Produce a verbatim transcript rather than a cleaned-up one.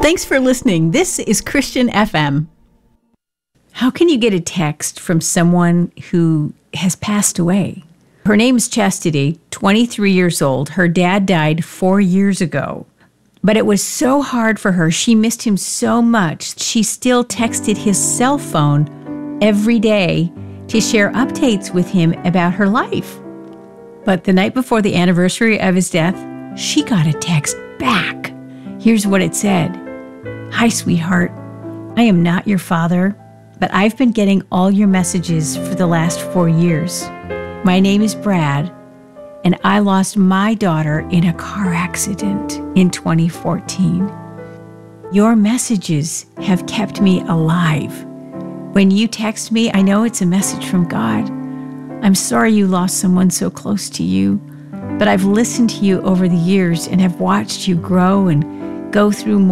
Thanks for listening. This is Christian F M. How can you get a text from someone who has passed away? Her name is Chastity, twenty-three years old. Her dad died four years ago. But it was so hard for her. She missed him so much. She still texted his cell phone every day to share updates with him about her life. But the night before the anniversary of his death, she got a text back. Here's what it said. Hi, sweetheart. I am not your father, but I've been getting all your messages for the last four years. My name is Brad, and I lost my daughter in a car accident in twenty fourteen. Your messages have kept me alive. When you text me, I know it's a message from God. I'm sorry you lost someone so close to you, but I've listened to you over the years and have watched you grow and go through more